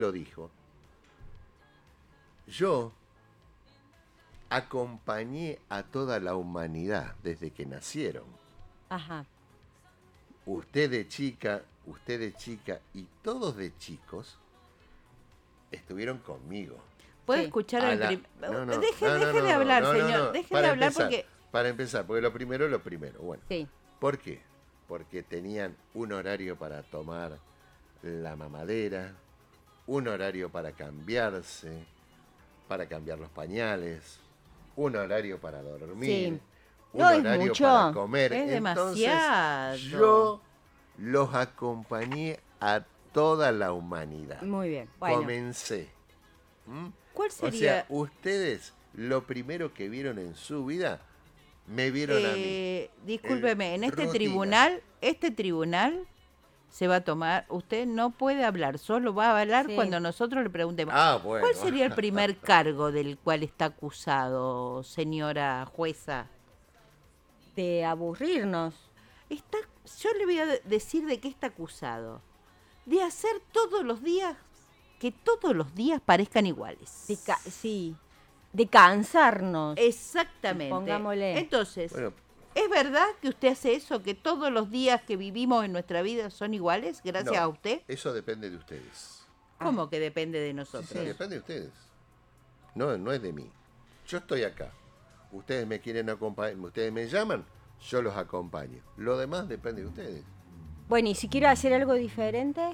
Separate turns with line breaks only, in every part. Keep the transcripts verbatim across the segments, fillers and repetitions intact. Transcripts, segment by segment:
lo dijo, yo acompañé a toda la humanidad desde que nacieron.
Ajá.
Usted de chica, usted de chica y todos de chicos estuvieron conmigo.
¿Puede
Sí.
escuchar
A
el
la-
prim-
no, no,
Deje,
no, no,
deje
no,
de
no,
hablar,
no, no,
señor.
no.
Deje
Para
de hablar
empezar,
porque.
Para empezar, porque lo primero es lo primero. Bueno,
Sí.
¿por qué? Porque tenían un horario para tomar la mamadera, un horario para cambiarse, para cambiar los pañales, un horario para dormir,
Sí.
un
No, es
horario
mucho.
para comer.
Es
Entonces,
demasiado.
yo los acompañé a toda la humanidad.
Muy bien. Bueno.
Comencé. ¿Mm?
¿Cuál
O
sería?
sea, ustedes lo primero que vieron en su vida me vieron a mí.
Eh, discúlpeme, en este
rutina.
tribunal, este tribunal se va a tomar, usted no puede hablar, solo va a hablar
Sí.
cuando nosotros le preguntemos.
Ah, bueno.
¿Cuál sería el primer cargo del cual está acusado, señora jueza?
De aburrirnos.
Está, yo le voy a de- decir de qué está acusado. De hacer todos los días, que todos los días parezcan iguales.
De ca- sí. De cansarnos.
Exactamente.
Pongámosle.
Entonces,
Bueno,
¿es verdad que usted hace eso, que todos los días que vivimos en nuestra vida son iguales, gracias
no,
a usted?
Eso depende de ustedes.
¿Cómo que depende de
Sí,
nosotros?
sí, depende de ustedes. No, no es de mí. Yo estoy acá. Ustedes me quieren acompañar, ustedes me llaman, yo los acompaño. Lo demás depende de ustedes.
Bueno, ¿y si quiero hacer algo diferente?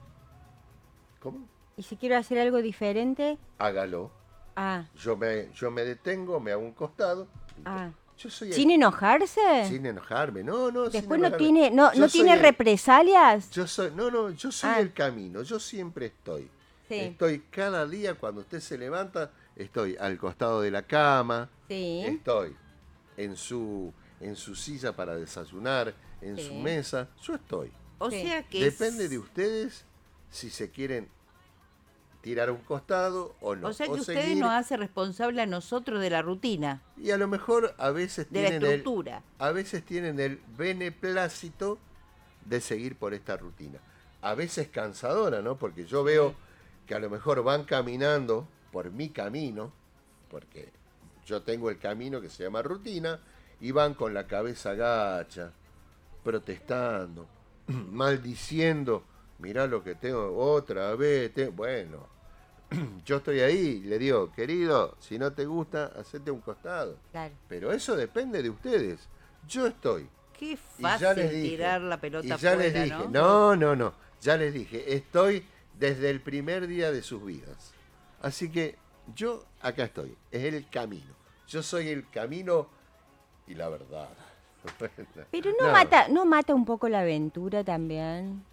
¿Cómo?
¿Y si quiero hacer algo diferente?
Hágalo.
Ah,
Yo me, yo me detengo, me hago un costado.
ah.
Yo soy el-
¿Sin enojarse?
sin enojarme. No, no, sin
Después no
enojarme.
tiene, no,
Yo
no
soy
tiene
el-
represalias.
Yo soy, no, no, yo soy
Ah.
el camino, yo siempre estoy.
Sí.
Estoy cada día cuando usted se levanta, estoy al costado de la cama,
Sí.
estoy en su, en su silla para desayunar, en
Sí.
su mesa, yo estoy.
O
Sí.
sea que
Depende
es-
de ustedes si se quieren tirar a un costado o no.
O sea que ustedes
seguir,
nos hacen responsable a nosotros de la rutina,
y a lo mejor a veces
de la
tienen el,
estructura.
a veces tienen el beneplácito de seguir por esta rutina. A veces cansadora, ¿no? Porque yo veo que a lo mejor van caminando por mi camino, porque yo tengo el camino que se llama rutina, y van con la cabeza agacha, protestando, maldiciendo, mirá lo que tengo otra vez. te-". Bueno, yo estoy ahí, le digo, querido, si no te gusta, hacete un costado.
Claro.
Pero eso depende de ustedes. Yo estoy.
Qué
Y
fácil
ya les dije.
tirar la pelota
Y ya
afuera,
les dije.
¿no?
No, no, no. Ya les dije. Estoy desde el primer día de sus vidas. Así que yo acá estoy. Es el camino. Yo soy el camino y la verdad.
Pero no,
No.
mata, no mata un poco la aventura también.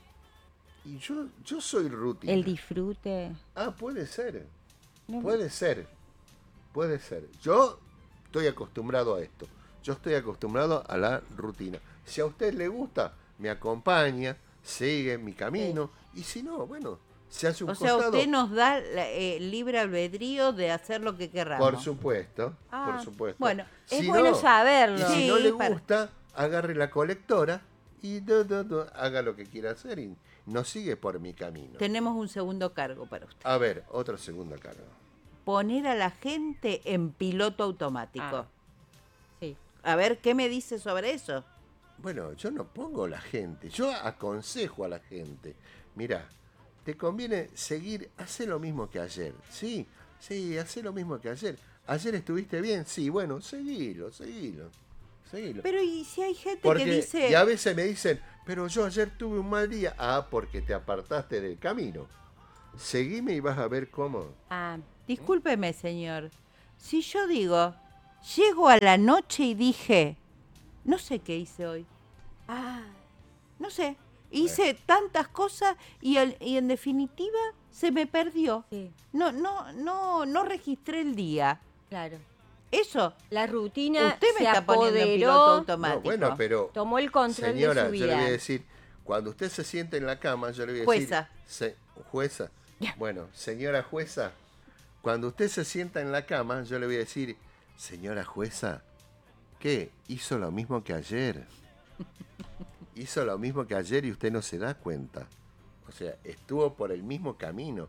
Y yo, yo soy rutina.
El disfrute.
Ah, puede ser.
No,
Puede ser. Puede ser. Yo estoy acostumbrado a esto. Yo estoy acostumbrado a la rutina. Si a usted le gusta, me acompaña, sigue mi camino. Y si no, bueno, se hace un
O sea,
costado.
usted nos da la- eh, libre albedrío de hacer lo que querramos.
Por supuesto,
Ah,
por supuesto.
bueno,
es
Si
bueno
no,
saberlo.
Y si
Sí,
no le
para-
gusta, agarre la colectora y do, do, do, haga lo que quiera hacer y no sigue por mi camino.
Tenemos un segundo cargo para usted.
A ver, otra segunda carga.
Poner a la gente en piloto automático.
Ah. Sí.
A ver, ¿qué me dice sobre eso?
Bueno, yo no pongo la gente, yo aconsejo a la gente. Mirá, te conviene seguir, hace lo mismo que ayer. Sí, sí, hace lo mismo que ayer. ¿Ayer estuviste bien? Sí, bueno, seguilo, seguilo, seguilo.
Pero ¿y si hay gente
Porque,
que dice...
y a veces me dicen, pero yo ayer tuve un mal día. Ah, porque te apartaste del camino. Seguime y vas a ver cómo.
Ah,
Discúlpeme, señor. Si yo digo, llego a la noche y dije, no sé qué hice hoy.
ah,
No sé. Hice tantas cosas y, al- y en definitiva se me perdió.
sí,
No, no, no, no registré el día.
claro.
Eso.
La rutina
Usted me
se
está poniendo en piloto
apoderó,
automático.
No, bueno, pero
tomó el control
señora,
de su
yo le voy a
vida.
decir, cuando usted se siente en la cama, yo le voy a
Jueza.
decir... Se, jueza. Bueno, señora jueza, cuando usted se sienta en la cama, yo le voy a decir, señora jueza, ¿qué? Hizo lo mismo que ayer. Hizo lo mismo que ayer y usted no se da cuenta. O sea, estuvo por el mismo camino.